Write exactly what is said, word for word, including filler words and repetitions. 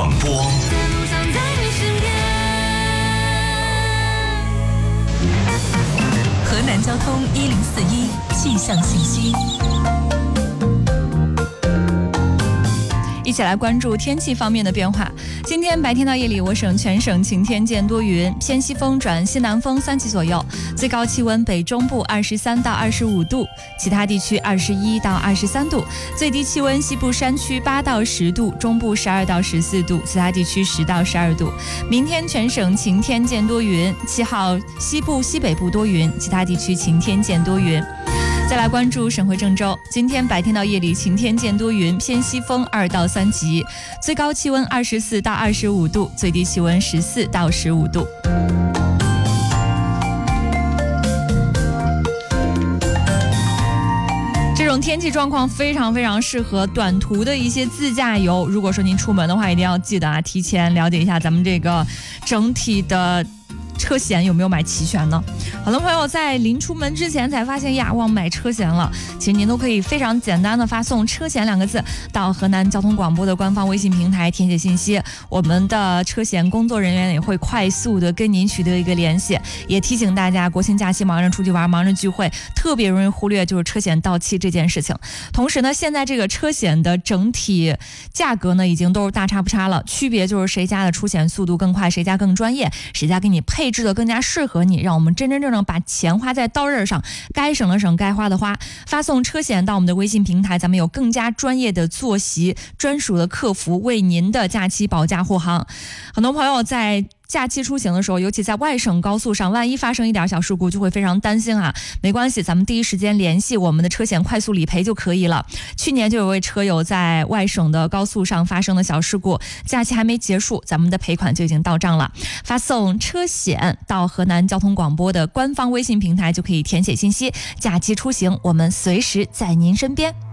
广播。 河南交通一零四一气象信息。一起来关注天气方面的变化。今天白天到夜里，我省全省晴天见多云，偏西风转西南风三级左右，最高气温北中部二十三到二十五度，其他地区二十一到二十三度，最低气温西部山区八到十度，中部十二到十四度，其他地区十到十二度。明天全省晴天见多云，七号西部西北部多云，其他地区晴天见多云。再来关注省会郑州，今天白天到夜里晴天见多云，偏西风二到三级，最高气温二十四到二十五度，最低气温十四到十五度。这种天气状况非常非常适合短途的一些自驾游。如果说您出门的话，一定要记得啊，提前了解一下咱们这个整体的车险有没有买齐全呢？很多朋友在临出门之前才发现呀，忘买车险了。其实您都可以非常简单的发送车险两个字到河南交通广播的官方微信平台填写信息，我们的车险工作人员也会快速的跟您取得一个联系。也提醒大家，国庆假期忙着出去玩，忙着聚会，特别容易忽略就是车险到期这件事情。同时呢，现在这个车险的整体价格呢已经都是大差不差了，区别就是谁家的出险速度更快，谁家更专业，谁家给你配置的更加适合你，让我们真真正正把钱花在刀刃上，该省的省，该花的花。发送车险到我们的微信平台，咱们有更加专业的坐席，专属的客服为您的假期保驾护航。很多朋友在假期出行的时候，尤其在外省高速上，万一发生一点小事故，就会非常担心啊。没关系，咱们第一时间联系我们的车险快速理赔就可以了。去年就有位车友在外省的高速上发生了小事故，假期还没结束，咱们的赔款就已经到账了。发送车险到河南交通广播的官方微信平台就可以填写信息，假期出行我们随时在您身边。